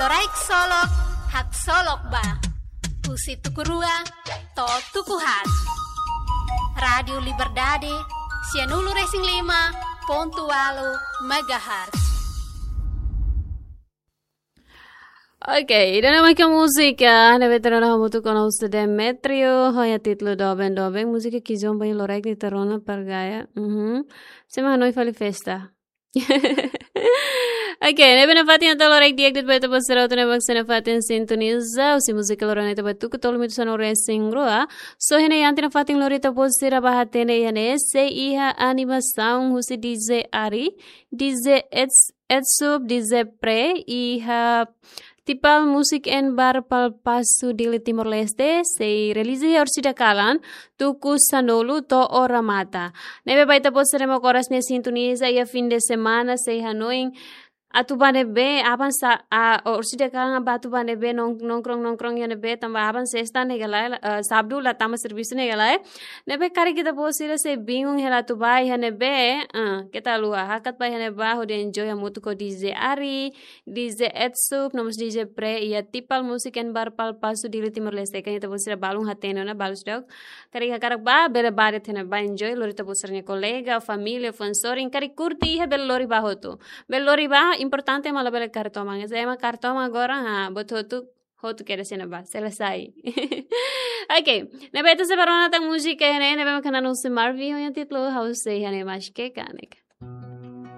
Loraik solok, hak solok ba. Husi tukurua, to tukuhat. Radio Liberdade, Sianulu Racing 5.8 MHz. Okej, den här mycket musika. Det vet jag att kan hos Demetrio har jag titlat doben musika que John vai Loraik ni tarona pargaya. Sema noi fali festa. Okej, ne bena fatin anta Loraik diak dit baita pasara tu ne baksana fatin sintoniza usi musika Lorana ita batu ke tolu mitu sano racing roa. So hene yantina fatin Lorita posira bahatene yane se iha anima sound husi DJ Ari, DJ Etsub, DJ Pre iha Tipal musik en bar palpasu di Timor Leste se relisi orsida kalan tuku sanolu to ora mata. Nebe baita posere koras ne sintoniza ya fin de semana se Hanoi atubane be aban sa orsida kalan batubane be nongkrong ya be tamba aban sesta ne galai sabdu la tama service ne galai nebe kari kita posira se bingung hela tubai hane be kita lua hakat bai hane ba ho de enjoy ya mutu ko DJ Ari DJ Etsup nomos DJ Pre ya tipal musik en bar pal pasu di Timor Leste kan kita posira balung hateno na balus dog kari karak ba bere bare thene ba enjoy lori ta posirnya kolega familia fonsoring kari kurti he bel lori ba hotu bel lori ba importante malah bela kartoma saya mah kartoma agora buat hotu kira sini ba selesai. Oke, nebe itu sebarang tentang musik ini nebe makanan usi Marvi yang titlo house ya nih mas kanek.